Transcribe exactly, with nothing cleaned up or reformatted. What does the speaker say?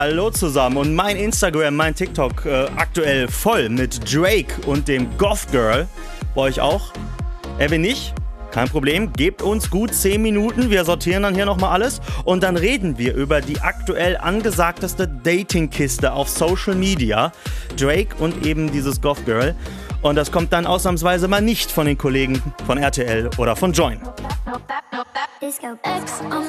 Hallo zusammen und mein Instagram, mein TikTok äh, aktuell voll mit Drake und dem Goth Girl. Bei euch auch? Erwin nicht? Kein Problem, gebt uns gut zehn Minuten, wir sortieren dann hier nochmal alles und dann reden wir über die aktuell angesagteste Dating-Kiste auf Social Media, Drake und eben dieses Goth Girl. Und das kommt dann ausnahmsweise mal nicht von den Kollegen von R T L oder von Join. Ex on